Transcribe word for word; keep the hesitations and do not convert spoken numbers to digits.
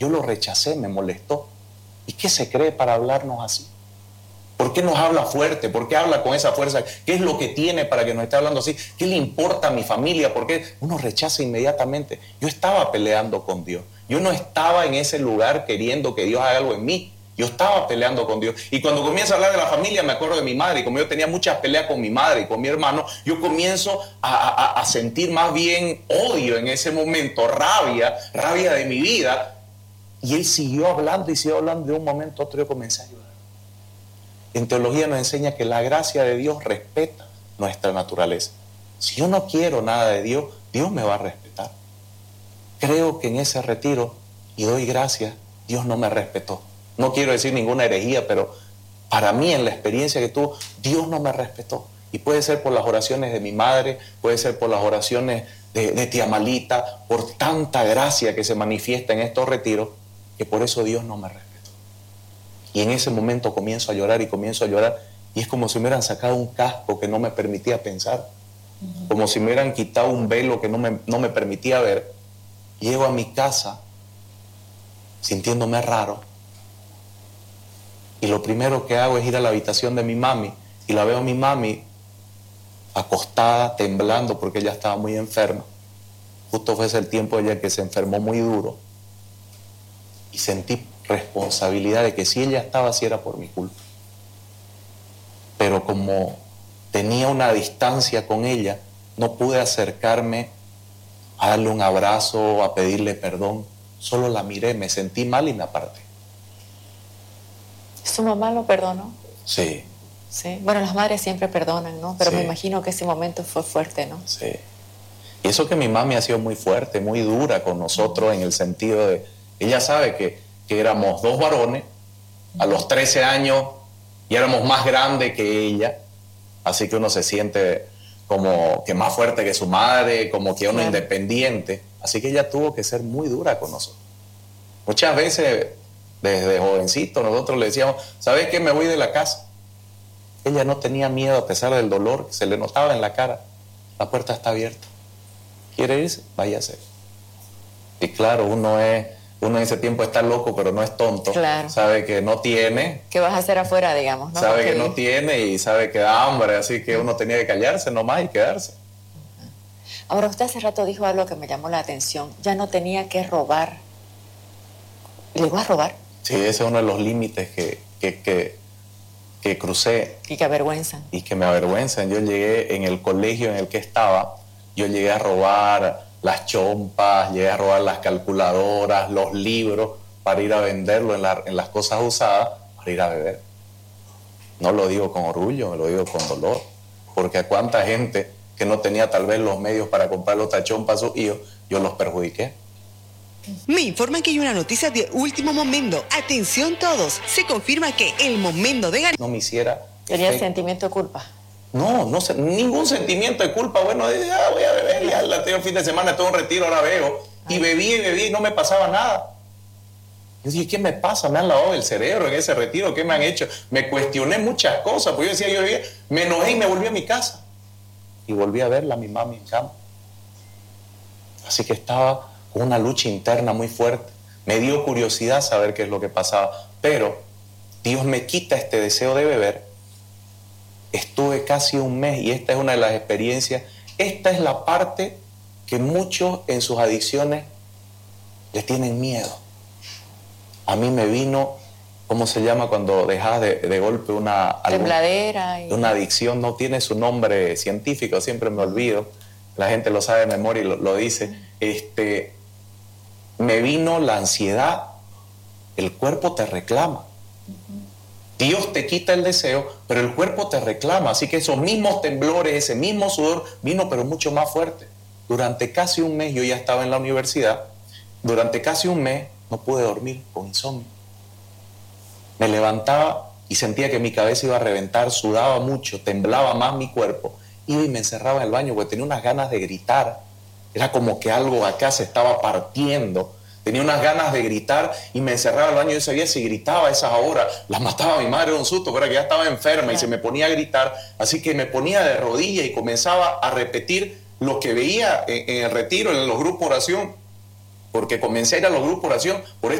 yo lo rechacé, me molestó. ¿Y qué se cree para hablarnos así? ¿Por qué nos habla fuerte? ¿Por qué habla con esa fuerza? ¿Qué es lo que tiene para que nos esté hablando así? ¿Qué le importa a mi familia? ¿Por qué uno rechaza inmediatamente? Yo estaba peleando con Dios. Yo no estaba en ese lugar queriendo que Dios haga algo en mí. Yo estaba peleando con Dios. Y cuando comienzo a hablar de la familia, me acuerdo de mi madre. Y como yo tenía muchas peleas con mi madre y con mi hermano, yo comienzo a, a, a sentir más bien odio en ese momento, rabia, rabia de mi vida. Y él siguió hablando y siguió hablando. De un momento a otro yo comencé a llorar. En teología nos enseña que la gracia de Dios respeta nuestra naturaleza. Si yo no quiero nada de Dios, Dios me va a respetar. Creo que en ese retiro, y doy gracias, Dios no me respetó. No quiero decir ninguna herejía, pero para mí en la experiencia que tuvo, Dios no me respetó. Y puede ser por las oraciones de mi madre, puede ser por las oraciones de, de tía Malita, por tanta gracia que se manifiesta en estos retiros, que por eso Dios no me respetó. Y en ese momento comienzo a llorar y comienzo a llorar, y es como si me hubieran sacado un casco que no me permitía pensar, uh-huh. como si me hubieran quitado un velo que no me, no me permitía ver. Llego a mi casa sintiéndome raro, y lo primero que hago es ir a la habitación de mi mami, y la veo a mi mami acostada, temblando, porque ella estaba muy enferma. Justo fue ese el tiempo de ella que se enfermó muy duro, y sentí responsabilidad de que si ella estaba así era por mi culpa. Pero como tenía una distancia con ella, no pude acercarme a darle un abrazo, a pedirle perdón. Solo la miré, me sentí mal y me aparté. ¿Su mamá lo perdonó? Sí. Sí. Bueno, las madres siempre perdonan, ¿no? Pero sí. me imagino que ese momento fue fuerte, ¿no? Sí. Y eso que mi mami ha sido muy fuerte, muy dura con nosotros, en el sentido de, ella sabe que que éramos dos varones, a los trece años, y éramos más grandes que ella, así que uno se siente como que más fuerte que su madre, como que uno claro. independiente, así que ella tuvo que ser muy dura con nosotros. Muchas veces, desde jovencito, nosotros le decíamos, ¿sabes qué? Me voy de la casa. Ella no tenía miedo a pesar del dolor que se le notaba en la cara. La puerta está abierta. ¿Quiere irse? Váyase. Y claro, uno es... Uno en ese tiempo está loco, pero no es tonto. Claro. Sabe que no tiene. ¿Qué vas a hacer afuera, digamos? ¿no? Sabe Porque... que no tiene y sabe que da hambre, así que uno tenía que callarse nomás y quedarse. Ahora, usted hace rato dijo algo que me llamó la atención. Ya no tenía que robar. ¿Llegó a robar? Sí, ese es uno de los límites que, que, que, que crucé. Y que avergüenzan. Y que me avergüenzan. Yo llegué en el colegio en el que estaba, yo llegué a robar las chompas, llegué a robar las calculadoras, los libros, para ir a venderlo en, la, en las cosas usadas, para ir a beber. No lo digo con orgullo, me lo digo con dolor, porque a cuánta gente que no tenía tal vez los medios para comprar otra chompa a sus hijos, yo los perjudiqué. Me informan que hay una noticia de último momento. Atención todos, se confirma que el momento de ganar... No me hiciera... ¿Tenía el sentimiento de culpa? No, no ningún sentimiento de culpa. Bueno, ah, voy a beber, ya el anterior fin de semana tuve un retiro, ahora veo. Y bebí y bebí y no me pasaba nada. Yo dije, ¿qué me pasa? ¿Me han lavado el cerebro en ese retiro? ¿Qué me han hecho? Me cuestioné muchas cosas, porque yo decía, yo bebía, me enojé y me volví a mi casa. Y volví a verla a mi mami en cama. Así que estaba con una lucha interna muy fuerte. Me dio curiosidad saber qué es lo que pasaba. Pero Dios me quita este deseo de beber. Estuve casi un mes y esta es una de las experiencias. Esta es la parte que muchos en sus adicciones le tienen miedo. A mí me vino, ¿cómo se llama cuando dejas de, de golpe una... Tembladera. Y... Una adicción, no tiene su nombre científico, siempre me olvido. La gente lo sabe de memoria y lo, lo dice. Este, me vino la ansiedad. El cuerpo te reclama. Uh-huh. Dios te quita el deseo, pero el cuerpo te reclama. Así que esos mismos temblores, ese mismo sudor, vino pero mucho más fuerte. Durante casi un mes, yo ya estaba en la universidad, durante casi un mes no pude dormir con insomnio. Me levantaba y sentía que mi cabeza iba a reventar, sudaba mucho, temblaba más mi cuerpo. Iba y me encerraba en el baño porque tenía unas ganas de gritar. Era como que algo acá se estaba partiendo. Tenía unas ganas de gritar y me encerraba en el baño. Yo sabía si gritaba a esas horas, la mataba a mi madre de un susto, pero que ya estaba enferma y se me ponía a gritar. Así que me ponía de rodillas y comenzaba a repetir lo que veía en, en el retiro, en los grupos de oración, porque comencé a ir a los grupos de oración por